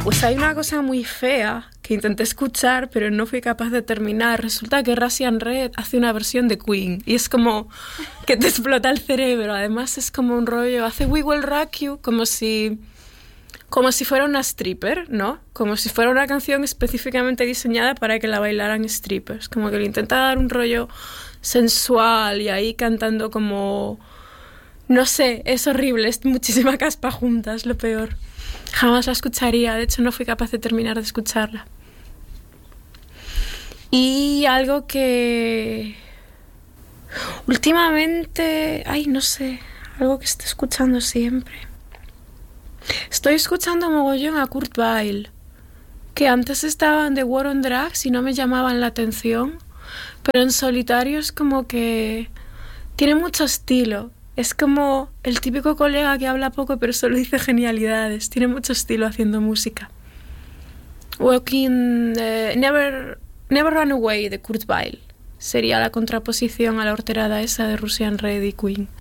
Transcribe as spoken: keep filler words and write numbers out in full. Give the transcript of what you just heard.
Pues hay una cosa muy fea que intenté escuchar, pero no fui capaz de terminar. Resulta que Russian Red hace una versión de Queen y es como que te explota el cerebro. Además es como un rollo, hace We Will Rock You como si, como si fuera una stripper, ¿no? Como si fuera una canción específicamente diseñada para que la bailaran strippers. Como que le intenta dar un rollo sensual y ahí cantando como... No sé, es horrible, es muchísima caspa junta, es lo peor. Jamás la escucharía, de hecho no fui capaz de terminar de escucharla. Y algo que últimamente, ay, no sé, algo que estoy escuchando siempre. Estoy escuchando mogollón a Kurt Weill, que antes estaba en The War on Drugs y no me llamaban la atención, pero en solitario es como que tiene mucho estilo. Es como el típico colega que habla poco pero solo dice genialidades. Tiene mucho estilo haciendo música. Walking... Uh, Never, Never Run Away de Kurt Weill sería la contraposición a la horterada esa de Russian Red y Queen.